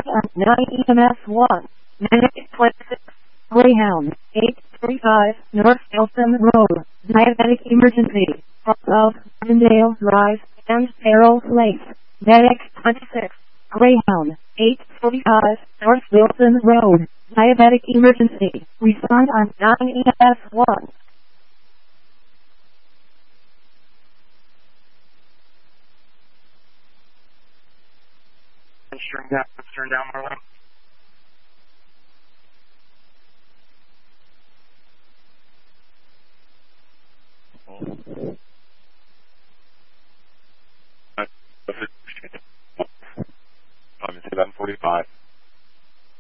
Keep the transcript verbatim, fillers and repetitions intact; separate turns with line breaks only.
Respond on nine E M S one. Medic twenty-six. Greyhound, eight thirty-five, North Eltham Road, diabetic emergency, above Avondale Drive and Farrell Place. Medic twenty-six, Greyhound, eight forty-five, North Wilson Road, diabetic emergency. Respond on nine E M S one.
Turn down, turn down, Marlon.